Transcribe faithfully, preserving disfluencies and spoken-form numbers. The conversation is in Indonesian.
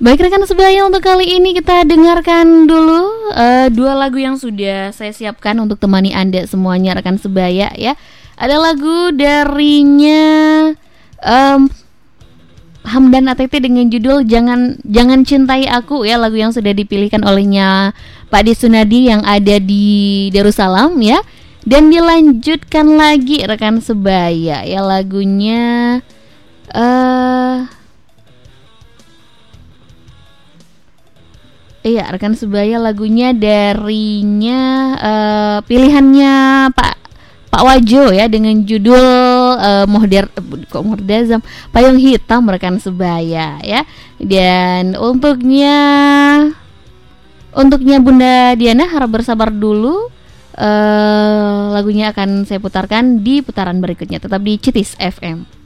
Baik rekan sebaya, untuk kali ini kita dengarkan dulu uh, dua lagu yang sudah saya siapkan untuk temani Anda semuanya rekan sebaya ya. Ada lagu darinya um, Hamdan A T T dengan judul Jangan Jangan Cintai Aku ya, lagu yang sudah dipilihkan olehnya Pak De Sunadi yang ada di Darussalam ya. Dan dilanjutkan lagi rekan sebaya ya, lagunya uh, iya rekan sebaya, lagunya darinya uh, pilihannya Pak Pak Wajo ya dengan judul uh, Mohder kok Mordazam Payung Hitam rekan sebaya ya. Dan untuknya untuknya Bunda Diana harap bersabar dulu. Uh, lagunya akan saya putarkan di putaran berikutnya. Tetap di Citis F M.